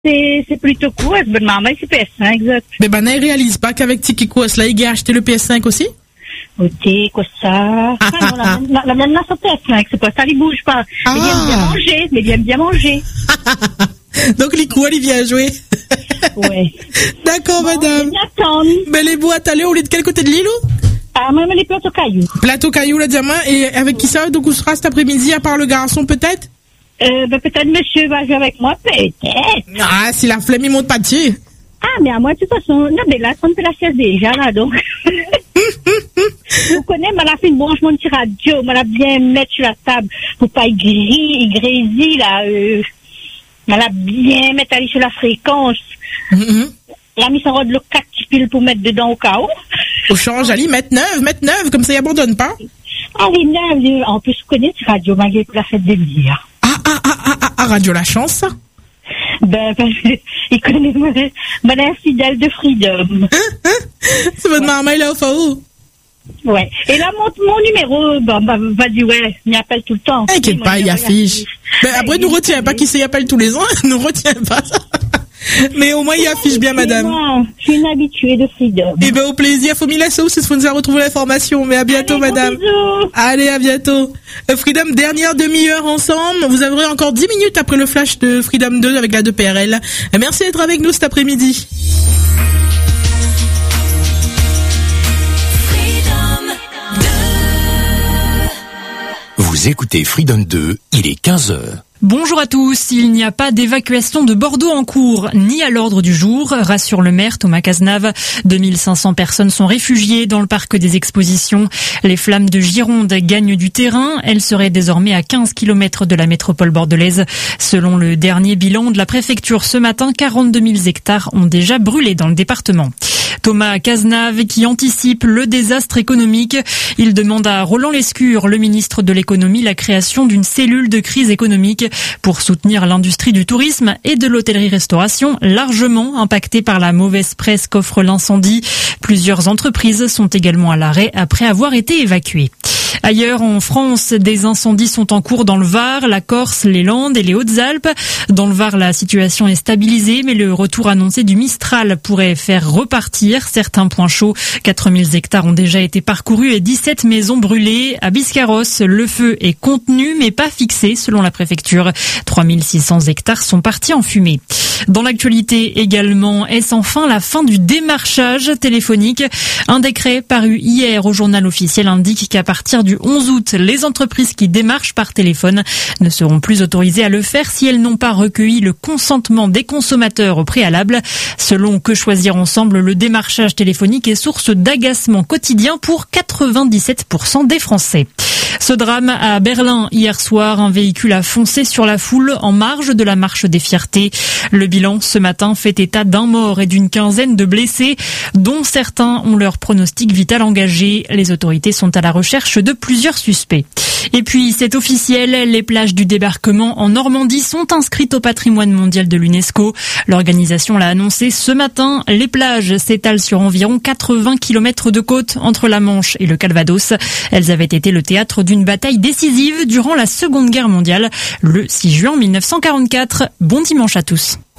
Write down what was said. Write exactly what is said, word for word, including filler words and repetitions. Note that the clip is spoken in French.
c'est, c'est plutôt cool. Ben, maman, c'est P S cinq, exact. Mais ben, il réalise pas qu'avec Tiki Kouas, là, il a acheté le P S cinq aussi? Ok, quoi ça? Ah, non, la, la, la mienne, c'est P S cinq, c'est pas ça, il bouge pas. Ah. Mais il aime bien manger, mais il aime bien manger. Donc, les coups, il vient jouer. Ouais. D'accord, bon, madame. Mais les boîtes, allez, on est de quel côté de l'île? Ah, même les plateaux cailloux. Plateau cailloux, la diamant. Et avec qui ça? Donc, où sera cet après-midi, à part le garçon, peut-être? Euh, ben, peut-être monsieur va jouer avec moi, peut-être. Ah, si la flemme, il monte pas dessus. Ah, mais à moi, de toute façon, non, mais là, on fait la sieste déjà, là, donc. Vous connaissez, elle a fait une branchement de petit radio, elle a bien mettre sur la table, pour pas y griller, y grésiller, là, euh, elle a bien mettre aller sur la fréquence. Mm-hmm. Elle a mis son rod le quatre piles pour mettre dedans au cas où. Au change, allez, mettre neuf, mettre neuf, comme ça, il abandonne pas. Allez, neuf, en plus, vous connaissez cette radio, malgré pour la fête des bières. Ah, ah, ah, ah, ah, ah, radio La Chance, ça? Ben, parce qu'il connaît mon fidèle de Freedom. C'est votre ouais. Maman, là, au faux. Ouais. Et là, mon, mon numéro, bah, bah, va dire, ouais, il appelle tout le temps. T'inquiète pas, il affiche. Mais après, nous retient pas qui s'y appelle tous les ans, nous retient pas ça. Mais au moins, il affiche bien, madame. Moi, je suis une habituée de Freedom. Eh ben, au plaisir. Faut mille sauce, c'est ce qu'on nous a retrouvé l'information. Mais à bientôt, allez, madame. Bon allez, à bientôt. Euh, Freedom, dernière demi-heure ensemble. Vous aurez encore dix minutes après le flash de Freedom deux avec la deux P R L. Et merci d'être avec nous cet après-midi. Vous écoutez Freedom deux, il est quinze heures. Bonjour à tous. Il n'y a pas d'évacuation de Bordeaux en cours, ni à l'ordre du jour, rassure le maire Thomas Cazenave. deux mille cinq cents personnes sont réfugiées dans le parc des expositions. Les flammes de Gironde gagnent du terrain. Elles seraient désormais à quinze kilomètres de la métropole bordelaise. Selon le dernier bilan de la préfecture ce matin, quarante-deux mille hectares ont déjà brûlé dans le département. Thomas Cazenave qui anticipe le désastre économique. Il demande à Roland Lescure, le ministre de l'économie, la création d'une cellule de crise économique pour soutenir l'industrie du tourisme et de l'hôtellerie-restauration, largement impactée par la mauvaise presse qu'offre l'incendie. Plusieurs entreprises sont également à l'arrêt après avoir été évacuées. Ailleurs en France, des incendies sont en cours dans le Var, la Corse, les Landes et les Hautes-Alpes. Dans le Var, la situation est stabilisée, mais le retour annoncé du Mistral pourrait faire repartir certains points chauds. quatre mille hectares ont déjà été parcourus et dix-sept maisons brûlées. À Biscarrosse, le feu est contenu, mais pas fixé selon la préfecture. trois mille six cents hectares sont partis en fumée. Dans l'actualité également, est-ce enfin la fin du démarchage téléphonique? Un décret paru hier au journal officiel indique qu'à partir du onze août, les entreprises qui démarchent par téléphone ne seront plus autorisées à le faire si elles n'ont pas recueilli le consentement des consommateurs au préalable. Selon Que Choisir Ensemble, le démarchage téléphonique est source d'agacement quotidien pour quatre-vingt-dix-sept pour cent des Français. Ce drame à Berlin hier soir, un véhicule a foncé sur la foule en marge de la marche des fiertés. Le bilan ce matin fait état d'un mort et d'une quinzaine de blessés, dont certains ont leur pronostic vital engagé. Les autorités sont à la recherche de plusieurs suspects. Et puis, c'est officiel, les plages du débarquement en Normandie sont inscrites au patrimoine mondial de l'UNESCO. L'organisation l'a annoncé ce matin. Les plages s'étalent sur environ quatre-vingts kilomètres de côte entre la Manche et le Calvados. Elles avaient été le théâtre d'une bataille décisive durant la Seconde Guerre mondiale, le six juin mille neuf cent quarante-quatre. Bon dimanche à tous.